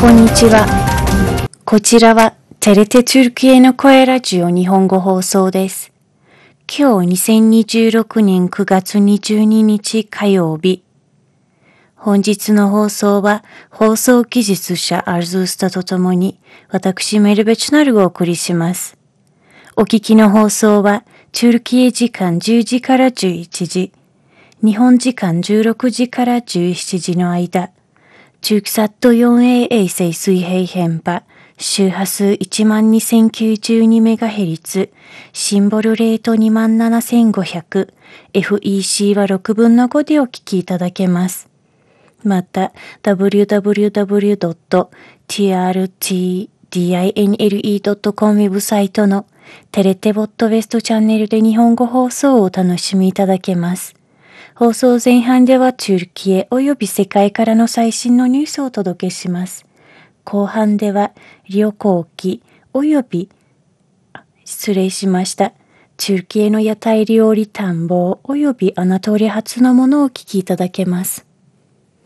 こんにちは。こちらはテレテトゥルキエの声ラジオ日本語放送です。今日2026年9月22日火曜日。本日の放送は放送技術者アルズースタとともに私メルベチュナルをお送りします。お聞きの放送はトゥルキエ時間10時から11時、日本時間16時から17時の間、中期サット 4A 衛星水平変波、周波数 12,092MHz、シンボルレート 27,500、FEC は6分の5でお聞きいただけます。また、www.trtdinle.com ウェブサイトのテレテボットウェストチャンネルで日本語放送をお楽しみいただけます。放送前半ではトゥルキエ及び世界からの最新のニュースをお届けします。後半では旅行記及び、失礼しました。トゥルキエの屋台料理探訪及びアナトリア発のものをお聞きいただけます。